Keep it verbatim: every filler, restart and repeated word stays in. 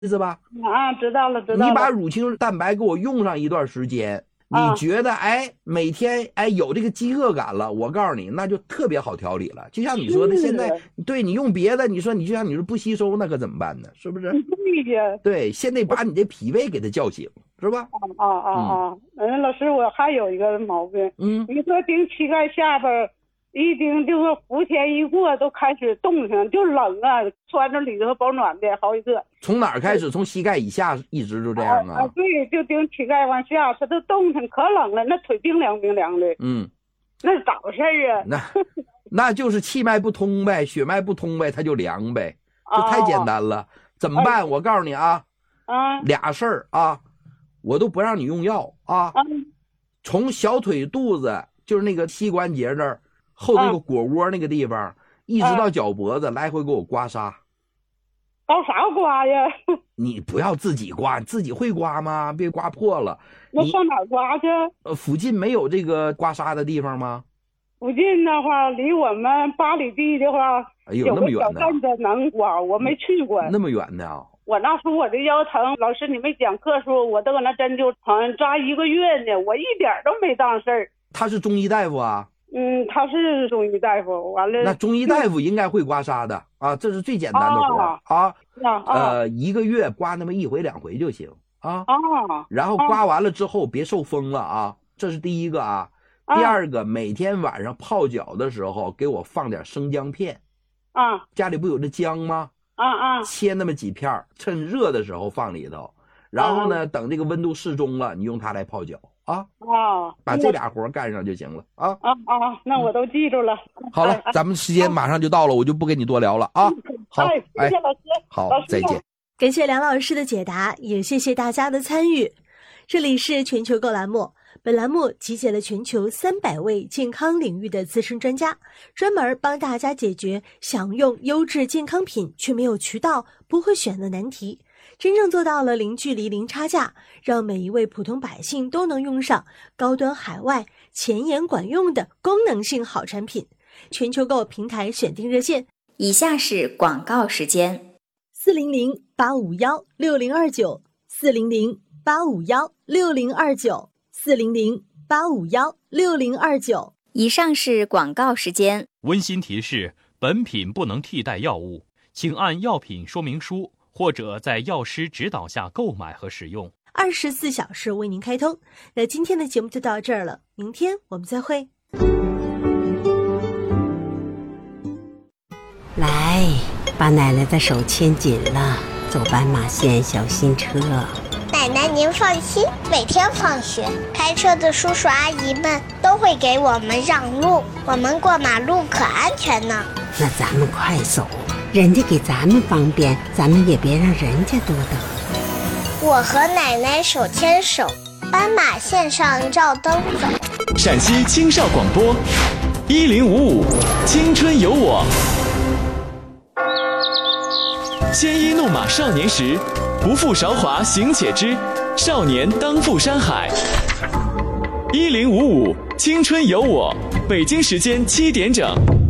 意思吧？ 啊，知道了，知道了。 你把乳清蛋白给我用上一段时间， 啊、 你觉得哎每天哎有这个饥饿感了，我告诉你那就特别好调理了。就像你说的，现在对你用别的，你说你就像你说不吸收，那可怎么办呢？是不是？ 对呀。 对，现在把你这脾胃给它叫醒，是吧？ 啊啊啊！嗯，老师，我还有一个毛病， 嗯， 你说顶膝盖下边。一顶就是伏天一过都开始冻上，就冷啊，穿着里头保暖的好几个。 从哪儿开始？从膝盖以下一直就这样啊？ 啊, 啊对，就顶膝盖往下，它都冻上，可冷了，那腿冰凉冰凉的。 嗯， 那是咋回事啊？ 那那就是气脉不通呗，血脉不通呗，它就凉呗，这太简单了。哦、怎么办？我告诉你啊， 啊， 俩事儿啊，我都不让你用药啊。 啊从小腿肚子，就是那个膝关节那儿。后那个腘窝那个地方，啊、一直到脚脖子，来回给我刮痧。 搞啥刮呀？ 你不要自己刮，自己会刮吗？别刮破了。 那上哪儿刮去？ 呃，附近没有这个刮痧的地方吗？ 附近的话，离我们八里地的话， 哎呦，那么远呢。 有个小镇子能刮，我没去过。 那么远呢、啊？ 我那时候我这腰疼，老师你没讲课时候，我都搁那针灸疼扎一个月呢，我一点都没当事儿。 他是中医大夫啊？ 嗯，他是中医大夫，完了。 那中医大夫应该会刮痧的啊，这是最简单的活啊。 啊, 啊呃，一个月刮那么一回两回就行啊。 啊。 然后刮完了之后别受风了啊，这是第一个啊。第二个，每天晚上泡脚的时候给我放点生姜片。 啊。 家里不有这姜吗？ 啊啊。 切那么几片，趁热的时候放里头，然后呢，等这个温度适中了，你用它来泡脚。啊啊， 把这俩活干上就行了啊啊啊！那我都记住了。 嗯、好了，咱们时间马上就到了，我就不跟你多聊了啊。好， 哎，谢谢老师。 好， 老师再见。 感谢梁老师的解答，也谢谢大家的参与。这里是全球购栏目，本栏目集结了全球三百位健康领域的资深专家，专门帮大家解决想用优质健康品却没有渠道、不会选的难题。真正做到了零距离、零差价，让每一位普通百姓都能用上高端海外、前沿管用的功能性好产品。全球购平台选定热线， 以下是广告时间： 四零零八五幺六零二九，四零零八五幺六零二九，四零零八五幺六零二九。 以上是广告时间。 温馨提示：本品不能替代药物，请按药品说明书或者在药师指导下购买和使用。 二十四小时为您开通。那今天的节目就到这儿了，明天我们再会。 来，把奶奶的手牵紧了，走斑马线小心车。 奶奶您放心，每天放学开车的叔叔阿姨们都会给我们让路，我们过马路可安全呢。 那咱们快走，人家给咱们方便，咱们也别让人家多等。 我和奶奶手牵手，斑马线上照灯走。 陕西青少广播一零五五，青春有我。鲜衣怒马少年时，不负韶华行且知，少年当赴山海。一零五五，青春有我。北京时间七点整。